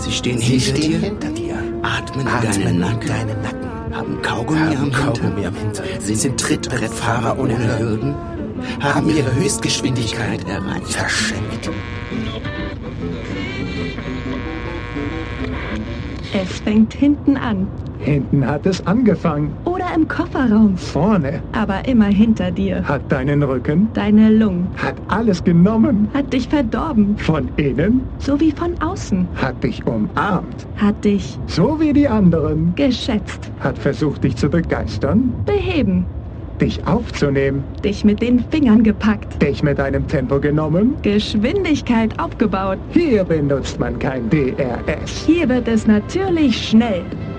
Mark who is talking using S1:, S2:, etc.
S1: Sie stehen
S2: hinter dir.
S1: Atmen deinen Nacken. Haben Kaugummi am Hintern. Sind Trittbrettfahrer ohne Hürden. Haben ihre Höchstgeschwindigkeit erreicht.
S2: Verschenkt.
S3: Es fängt hinten an.
S4: Hinten hat es angefangen.
S3: Oder im Kofferraum.
S4: Vorne.
S3: Aber immer hinter dir.
S4: Hat deinen Rücken.
S3: Deine Lungen.
S4: Hat alles genommen.
S3: Hat dich verdorben.
S4: Von innen.
S3: So wie von außen.
S4: Hat dich umarmt.
S3: Hat dich
S4: So wie die anderen.
S3: geschätzt.
S4: Hat versucht, dich zu begeistern.
S3: Beheben.
S4: Dich aufzunehmen.
S3: Dich mit den Fingern gepackt.
S4: Dich mit deinem Tempo genommen.
S3: Geschwindigkeit aufgebaut.
S4: Hier benutzt man kein DRS.
S3: Hier wird es natürlich schnell.